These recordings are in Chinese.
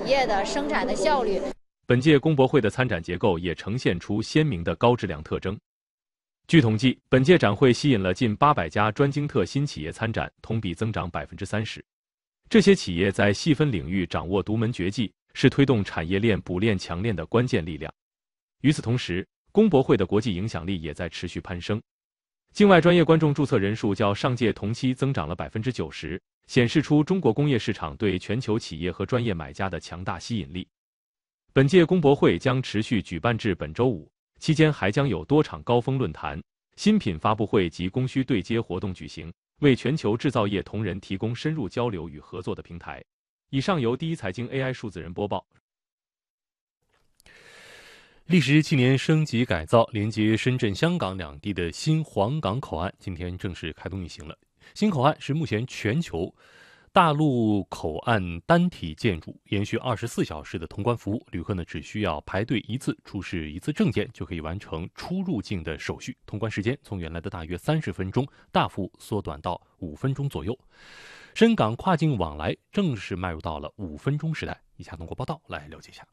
业的生产的效率。 本届工博会的参展结构也呈现出鲜明的高质量特征。据统计，本届展会吸引了近800家专精特新企业参展，同比增长30%。这些企业在细分领域掌握独门绝技，是推动产业链补链强链的关键力量。与此同时，工博会的国际影响力也在持续攀升。境外专业观众注册人数较上届同期增长了90%，显示出中国工业市场对全球企业和专业买家的强大吸引力。本届工博会将持续举办至本周五，期间还将有多场高峰论坛、新品发布会及供需对接活动举行，为全球制造业同仁提供深入交流与合作的平台。以上由第一财经 AI 数字人播报。 历时7年升级改造，连接深圳、香港两地的新皇岗口岸今天正式开通运行了。新口岸是目前全球大陆口岸单体建筑，延续24小时的通关服务，旅客只需要排队一次，出示一次证件，就可以完成出入境的手续。通关时间从原来的大约30分钟，大幅缩短到5分钟左右。深港跨境往来正式迈入到了5分钟时代。以下通过报道来了解一下。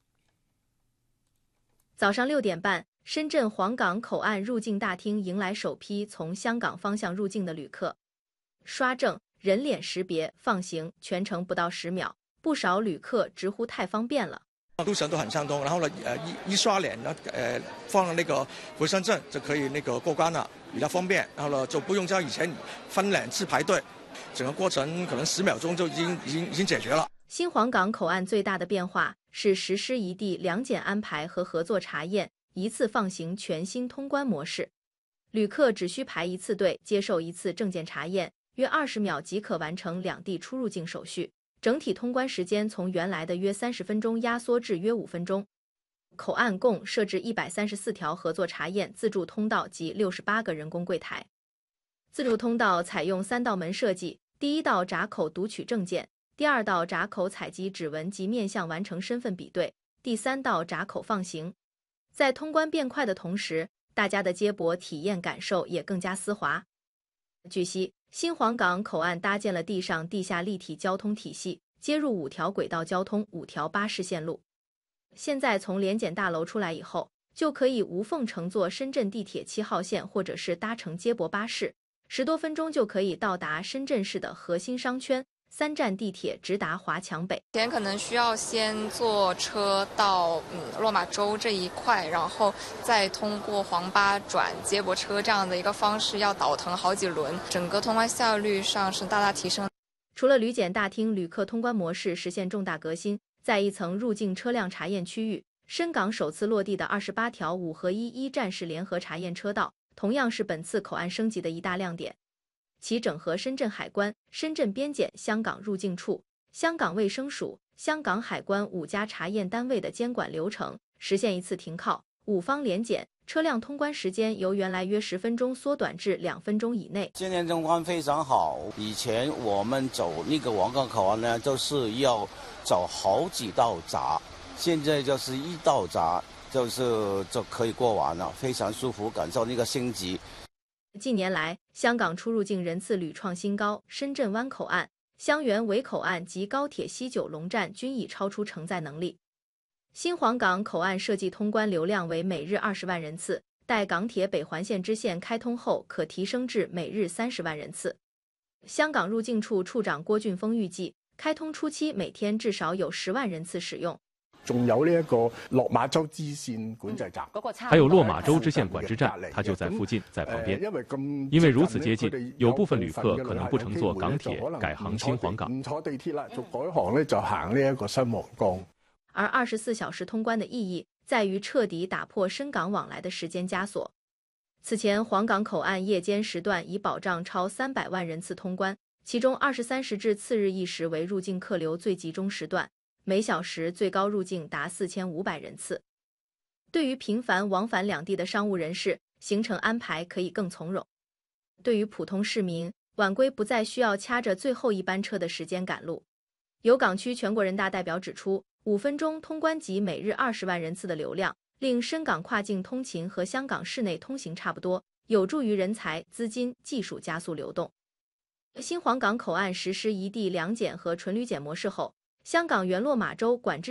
早上6点半，深圳皇岗口岸入境大厅迎来首批从香港方向入境的旅客，刷证、人脸识别、放行，全程不到10秒。不少旅客直呼太方便了。 路程都很畅通，然后呢，一刷脸呢，放了那个回乡证就可以过关了，比较方便。然后呢，就不用像以前分2次排队，整个过程可能10秒钟就已经解决了。 新皇岗口岸最大的变化是实施一地两检安排和合作查验，一次放行全新通关模式。旅客只需排1次队，接受1次证件查验，约20秒即可完成两地出入境手续。整体通关时间从原来的约30分钟压缩至约5分钟。口岸共设置134条合作查验自助通道及68个人工柜台。自助通道采用3道门设计，第1道闸口读取证件，第2道闸口采集指纹及面向完成身份比对，第3道闸口放行。在通关变快的同时，大家的接驳体验感受也更加丝滑。据悉，新皇岗口岸搭建了地上地下立体交通体系，接入5条轨道交通、5条巴士线路。现在从联检大楼出来以后，就可以无缝乘坐深圳地铁7号线，或者是搭乘接驳巴士，10多分钟就可以到达深圳市的核心商圈。3站地铁直达华强北。 以前可能需要先坐车到落马洲这一块，然后再通过黄巴转接驳车这样的一个方式，要倒腾好几轮，整个通关效率上是大大提升。 除了旅检大厅旅客通关模式实现重大革新，在一层入境车辆查验区域，深港首次落地的28条5合1一站式联合查验车道，同样是本次口岸升级的一大亮点。其整合深圳海关、深圳边检、香港入境处、香港卫生署、香港海关5家查验单位的监管流程，实现一次停靠、5方联检，车辆通关时间由原来约10分钟缩短至2分钟以内。 今年通关非常好，以前我们走那个皇岗口岸呢，就是要走好几道闸，现在就是1道闸就可以过完了，非常舒服，感受那个升级。 近年来，香港出入境人次屡创新高，深圳湾口岸、香园围口岸及高铁西九龙站均已超出承载能力。新皇岗口岸设计通关流量为每日20万人次，待港铁北环线支线开通后，可提升至每日30万人次。香港入境处处长郭俊峰预计，开通初期每天至少有10万人次使用。 仲有呢一個落馬洲支線管制站， 还有落马洲支线管制站，它就在附近，在旁边。因为如此接近，有部分旅客可能不乘坐港铁，改行新皇岗。 唔坐地鐵啦，就改行呢，就行呢一個新皇崗。 而24小時通關的意義在於徹底打破深港往來的時間枷鎖。此前，皇岗口岸夜間時段已保障超300萬人次通關，其中23時至次日1時為入境客流最集中時段。每小時最高入境達4500人次。對於頻繁往返兩地的商務人士，行程安排可以更從容。對於普通市民，晚歸不再需要掐着最後一班車的時間趕路。有港區全國人大代表指出，5分鐘通關及每日20萬人次的流量，令深港跨境通勤和香港市內通行差不多，有助於人才、資金、技術加速流動。新皇岗口岸實施一地兩檢和純旅檢模式後，香港原落馬洲管制